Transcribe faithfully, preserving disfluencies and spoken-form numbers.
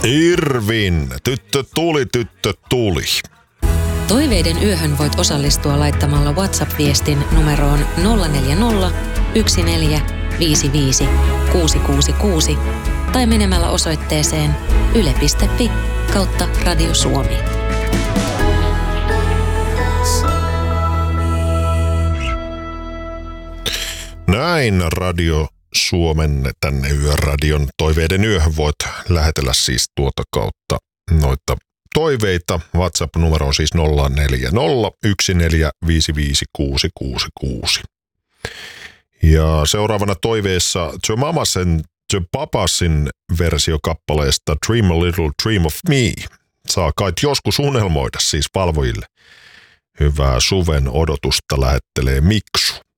Irvin, tyttö tuli, tyttö tuli. Toiveiden yöhön voit osallistua laittamalla WhatsApp-viestin numeroon nolla neljä nolla, yksi neljä, viisi viisi, kuusi kuusi kuusi tai menemällä osoitteeseen yle piste fi kautta Radio Suomi. Näin Radio Suomen tänne Yöradion Toiveiden yöhön voit lähetellä siis tuota kautta noita toiveita. WhatsApp-numero on siis nolla neljä nolla, yksi neljä, viisi viisi, kuusi kuusi kuusi. Ja seuraavana toiveessa Joe Mamasen, Joe Papasin versio kappaleesta Dream a Little Dream of Me. Saa kai joskus unelmoida siis palvojille. Hyvää suven odotusta lähettelee Miksu.